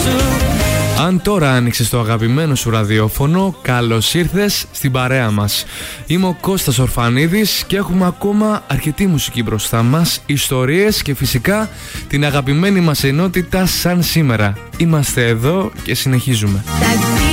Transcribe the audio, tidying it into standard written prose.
Αν τώρα άνοιξες το αγαπημένο σου ραδιόφωνο, καλώς ήρθες στην παρέα μας. Είμαι ο Κώστας Ορφανίδης και έχουμε ακόμα αρκετή μουσική μπροστά μας, ιστορίες και φυσικά την αγαπημένη μας ενότητα σαν σήμερα. Είμαστε εδώ και συνεχίζουμε.